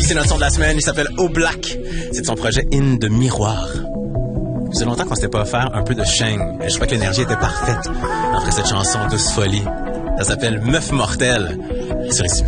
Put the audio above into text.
c'est notre son de la semaine. Il s'appelle O Black. C'est de son projet In de Miroir. Ça faisait longtemps qu'on s'était pas offert un peu de Sheng. Je crois que l'énergie était parfaite après cette chanson Douce Folie. Ça s'appelle Meuf Mortelle sur ici.